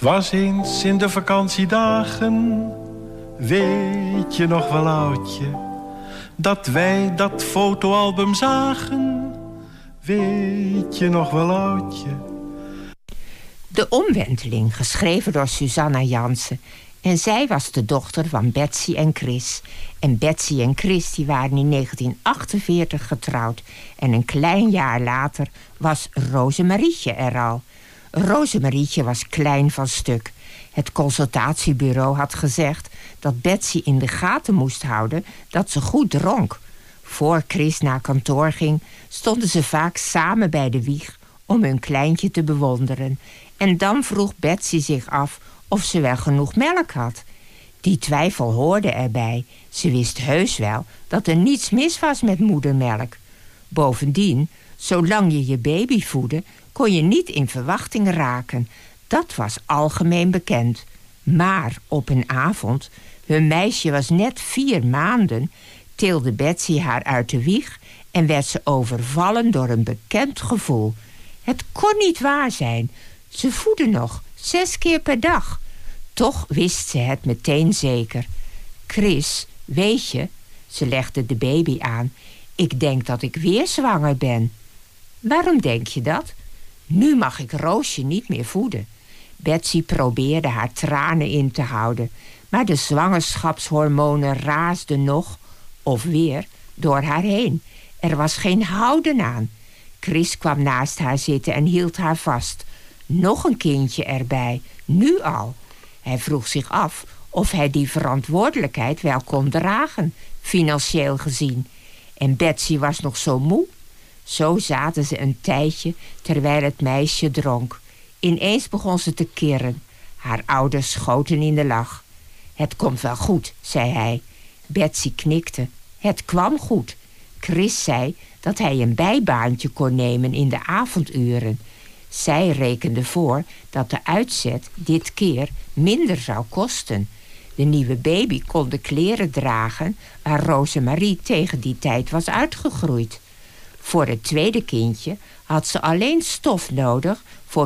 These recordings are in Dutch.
Was eens in de vakantiedagen, weet je nog wel oudje, dat wij dat fotoalbum zagen, weet je nog wel oudje. De Omwenteling, geschreven door Susanna Jansen. En zij was de dochter van Betsy en Chris. En Betsy en Chris die waren in 1948 getrouwd. En een klein jaar later was Rosemarietje er al. Rosemarietje was klein van stuk. Het consultatiebureau had gezegd dat Betsy in de gaten moest houden dat ze goed dronk. Voor Chris naar kantoor ging, stonden ze vaak samen bij de wieg om hun kleintje te bewonderen. En dan vroeg Betsy zich af of ze wel genoeg melk had. Die twijfel hoorde erbij. Ze wist heus wel dat er niets mis was met moedermelk. Bovendien, zolang je je baby voedde, kon je niet in verwachting raken. Dat was algemeen bekend. Maar op een avond, hun meisje was net 4 maanden, tilde Betsy haar uit de wieg en werd ze overvallen door een bekend gevoel. Het kon niet waar zijn. Ze voedde nog 6 keer per dag. Toch wist ze het meteen zeker. Chris, weet je, ze legde de baby aan, ik denk dat ik weer zwanger ben. Waarom denk je dat? Nu mag ik Roosje niet meer voeden. Betsy probeerde haar tranen in te houden, maar de zwangerschapshormonen raasden nog, of weer, door haar heen. Er was geen houden aan. Chris kwam naast haar zitten en hield haar vast. Nog een kindje erbij, nu al. Hij vroeg zich af of hij die verantwoordelijkheid wel kon dragen, financieel gezien. En Betsy was nog zo moe. Zo zaten ze een tijdje terwijl het meisje dronk. Ineens begon ze te kirren. Haar ouders schoten in de lach. Het komt wel goed, zei hij. Betsy knikte. Het kwam goed. Chris zei dat hij een bijbaantje kon nemen in de avonduren. Zij rekende voor dat de uitzet dit keer minder zou kosten. De nieuwe baby kon de kleren dragen waar Rosemarie tegen die tijd was uitgegroeid. Voor het tweede kindje had ze alleen stof nodig voor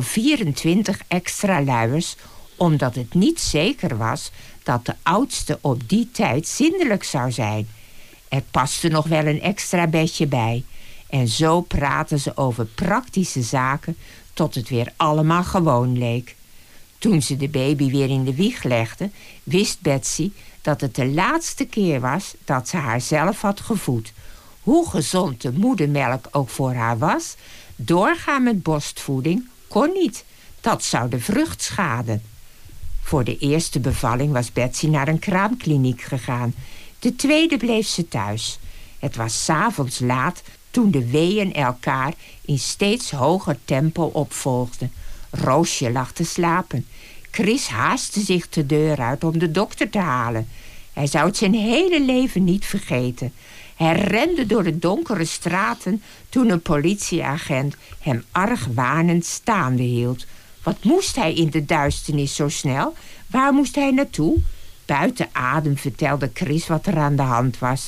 24 extra luiers, omdat het niet zeker was dat de oudste op die tijd zindelijk zou zijn. Er paste nog wel een extra bedje bij. En zo praten ze over praktische zaken tot het weer allemaal gewoon leek. Toen ze de baby weer in de wieg legde, wist Betsy dat het de laatste keer was dat ze haar zelf had gevoed. Hoe gezond de moedermelk ook voor haar was, doorgaan met borstvoeding kon niet. Dat zou de vrucht schaden. Voor de eerste bevalling was Betsy naar een kraamkliniek gegaan. De tweede bleef ze thuis. Het was 's avonds laat toen de weeën elkaar in steeds hoger tempo opvolgden. Roosje lag te slapen. Chris haastte zich de deur uit om de dokter te halen. Hij zou het zijn hele leven niet vergeten. Hij rende door de donkere straten toen een politieagent hem argwanend staande hield. Wat moest hij in de duisternis zo snel? Waar moest hij naartoe? Buiten adem vertelde Chris wat er aan de hand was.